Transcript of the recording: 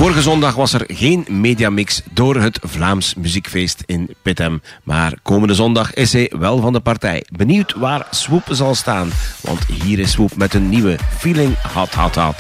Vorige zondag was er geen mediamix door het Vlaams Muziekfeest in Pittem. Maar komende zondag is hij wel van de partij. Benieuwd waar Swoep zal staan. Want hier is Swoep met een nieuwe Feeling Hot Hot Hot.